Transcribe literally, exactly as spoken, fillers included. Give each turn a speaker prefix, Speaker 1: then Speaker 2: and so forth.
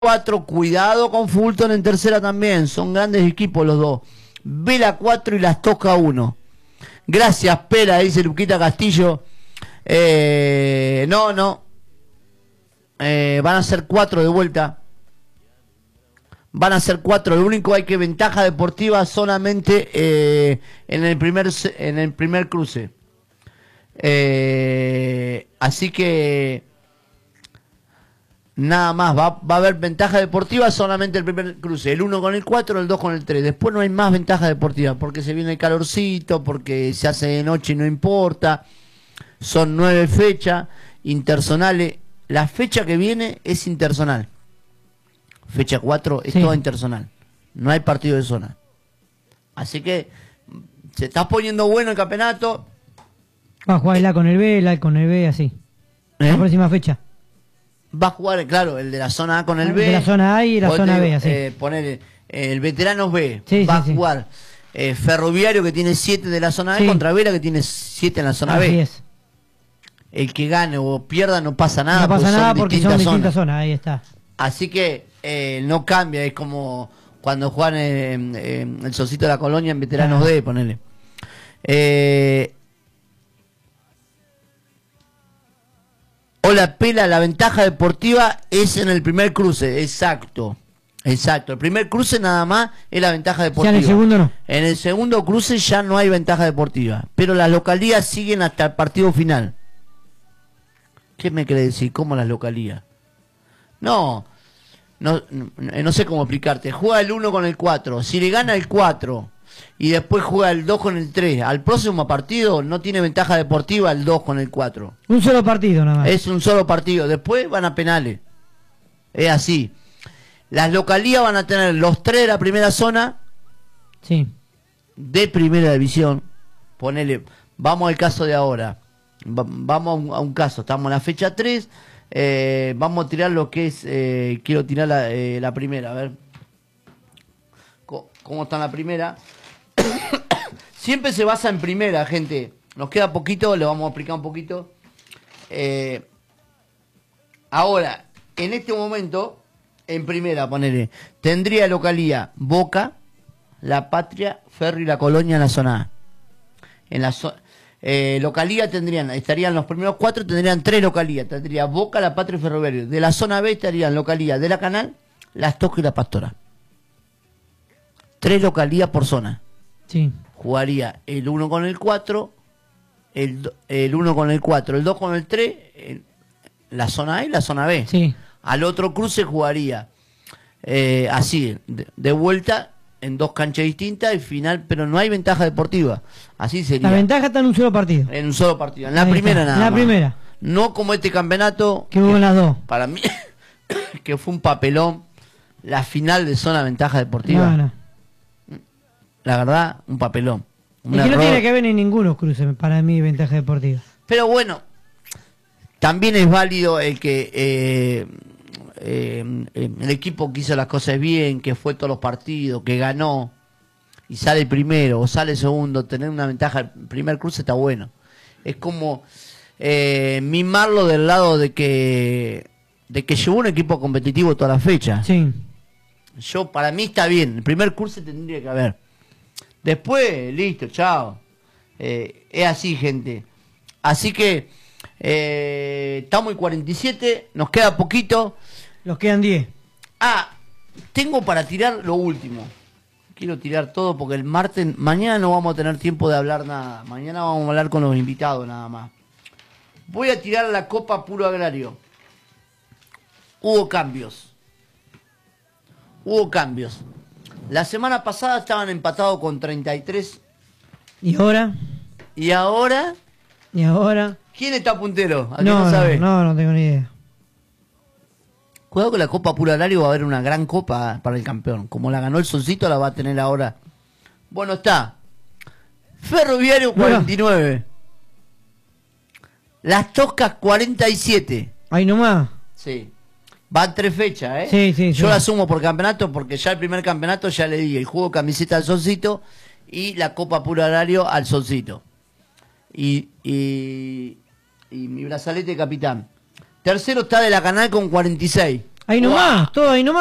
Speaker 1: cuatro, cuidado con Fulton en tercera también, son grandes equipos los dos. Vela cuatro y Las Tosca uno. Gracias, Pela, dice Luquita Castillo. Eh, no, no. Eh, van a ser cuatro de vuelta. Van a ser cuatro. Lo único hay que ventaja deportiva solamente eh, en el primer en el primer cruce. Eh, así que nada más, va, va a haber ventaja deportiva solamente el primer cruce, el uno con el cuatro, el dos con el tres. Después no hay más ventaja deportiva porque se viene el calorcito, porque se hace de noche y no importa. Son nueve fechas interzonales. La fecha que viene es interzonal. Fecha cuatro es sí. Toda interzonal. No hay partido de zona. Así que se está poniendo bueno el campeonato.
Speaker 2: Va a jugar el A con el B, el A con el B, así. ¿Eh? La próxima fecha.
Speaker 1: Va a jugar, claro, el de la zona A con el B.
Speaker 2: De la zona A y la zona B, así.
Speaker 1: Eh, poner eh, el veteranos B.
Speaker 2: Sí,
Speaker 1: va
Speaker 2: sí,
Speaker 1: a jugar sí. eh, Ferroviario, que tiene siete de la zona A, sí. Contra Vera, que tiene siete en la zona
Speaker 2: así
Speaker 1: B.
Speaker 2: Así es.
Speaker 1: El que gane o pierda no pasa nada.
Speaker 2: No pasa
Speaker 1: porque
Speaker 2: nada
Speaker 1: son
Speaker 2: porque
Speaker 1: distintas
Speaker 2: son distintas
Speaker 1: zonas.
Speaker 2: zonas, ahí está.
Speaker 1: Así que eh, no cambia, es como cuando juegan eh, eh, el Solcito de la Colonia en veteranos ah. D, ponele. Eh, Hola, Pela, la ventaja deportiva es en el primer cruce, exacto. Exacto, el primer cruce nada más es la ventaja deportiva.
Speaker 2: Ya en el segundo no.
Speaker 1: En el segundo cruce ya no hay ventaja deportiva, pero las localías siguen hasta el partido final. ¿Qué me quiere decir? ¿Cómo las localías? No, no, no, no sé cómo explicarte. Juega el uno con el cuatro. Si le gana el cuatro y después juega el dos con el tres, al próximo partido no tiene ventaja deportiva el dos con el cuatro.
Speaker 2: Un solo partido nada más.
Speaker 1: Es un solo partido. Después van a penales. Es así. Las localías van a tener los tres de la primera zona.
Speaker 2: Sí.
Speaker 1: De primera división. Ponele, vamos al caso de ahora. Va, vamos a un, a un caso. Estamos en la fecha tres. Eh, vamos a tirar lo que es... Eh, quiero tirar la, eh, la primera. A ver. Co ¿Cómo está en la primera? Siempre se basa en primera, gente. Nos queda poquito, le vamos a explicar un poquito. Eh, ahora, en este momento, en primera, ponele, tendría localía Boca, La Patria, Ferro y La Colonia en la zona A. En la zo eh, localía tendrían, estarían los primeros cuatro, tendrían tres localías. Tendría Boca, La Patria y Ferroviario. De la zona B estarían localía de La Canal, Las Tosca y La Pastora. Tres localías por zona.
Speaker 2: Sí.
Speaker 1: Jugaría el uno con el cuatro, el, el uno con el cuatro, el dos con el tres, el, la zona A y la zona B.
Speaker 2: Sí.
Speaker 1: Al otro cruce jugaría eh, así, de, de vuelta, en dos canchas distintas y final, pero no hay ventaja deportiva. Así sería.
Speaker 2: La ventaja está en un solo partido.
Speaker 1: En un solo partido. En la
Speaker 2: Ahí
Speaker 1: primera
Speaker 2: está.
Speaker 1: nada
Speaker 2: En la
Speaker 1: más.
Speaker 2: primera.
Speaker 1: No como este campeonato.
Speaker 2: Que hubo en las dos.
Speaker 1: Para mí, que fue un papelón. La final de zona ventaja deportiva.
Speaker 2: No, no.
Speaker 1: La verdad, un papelón. Un
Speaker 2: y que
Speaker 1: error.
Speaker 2: no tiene que ver en ninguno cruce, para mí, ventaja deportiva.
Speaker 1: Pero bueno, también es válido el que eh, eh, el equipo que hizo las cosas bien, que fue todos los partidos, que ganó y sale primero o sale segundo, tener una ventaja, el primer cruce está bueno. Es como eh, mimarlo del lado de que de que llevó un equipo competitivo toda la fecha.
Speaker 2: Sí.
Speaker 1: Yo, para mí está bien, el primer cruce tendría que haber. Después, listo, chao. Eh, es así, gente. Así que eh, estamos en cuarenta y siete, nos queda poquito.
Speaker 2: Nos quedan diez.
Speaker 1: Ah, tengo para tirar lo último. Quiero tirar todo porque el martes, mañana no vamos a tener tiempo de hablar nada. Mañana vamos a hablar con los invitados nada más. Voy a tirar la Copa Puro Agrario. Hubo cambios. Hubo cambios. La semana pasada estaban empatados con treinta y tres.
Speaker 2: ¿Y ahora?
Speaker 1: ¿Y ahora?
Speaker 2: ¿Y ahora?
Speaker 1: ¿Quién está puntero? ¿A
Speaker 2: no,
Speaker 1: no,
Speaker 2: no
Speaker 1: sabe?
Speaker 2: No, no tengo ni idea.
Speaker 1: Cuidado que la Copa Puro Agrario va a haber una gran copa para el campeón. Como la ganó el Solcito, la va a tener ahora. Bueno, está. Ferroviario cuarenta y nueve. Las Toscas cuarenta y siete.
Speaker 2: Ahí nomás.
Speaker 1: Sí. Van tres fechas, ¿eh?
Speaker 2: Sí, sí,
Speaker 1: Yo
Speaker 2: sí.
Speaker 1: la sumo por campeonato porque ya el primer campeonato ya le di el juego camiseta al Solcito y la Copa Puro Agrario al Solcito. Y, y, y mi brazalete de capitán. Tercero está de La Canal con cuarenta y seis.
Speaker 2: Ahí nomás, todo ahí nomás.